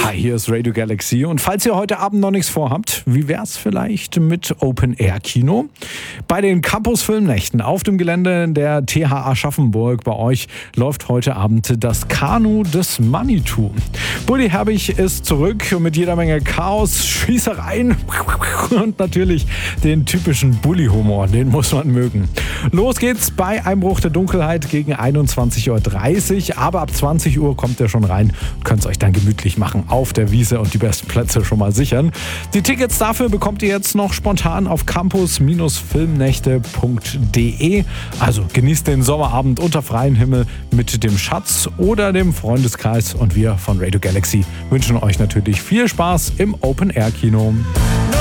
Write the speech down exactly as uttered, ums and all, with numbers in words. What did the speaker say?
Hi, hier ist Radio Galaxy und falls ihr heute Abend noch nichts vorhabt, wie wär's vielleicht mit Open-Air-Kino? Bei den Campus-Filmnächten auf dem Gelände der T H Aschaffenburg bei euch läuft heute Abend das Kanu des Manitou. Bully Herbig ist zurück mit jeder Menge Chaos, Schießereien und natürlich den typischen Bully-Humor, den muss man mögen. Los geht's bei Einbruch der Dunkelheit gegen einundzwanzig Uhr dreißig, aber ab zwanzig Uhr kommt ihr schon rein und könnt es euch dann gemütlich machen auf der Wiese und die besten Plätze schon mal sichern. Die Tickets dafür bekommt ihr jetzt noch spontan auf campus filmnächte punkt de. Also genießt den Sommerabend unter freiem Himmel mit dem Schatz oder dem Freundeskreis und wir von Radio Galaxy wünschen euch natürlich viel Spaß im Open-Air-Kino.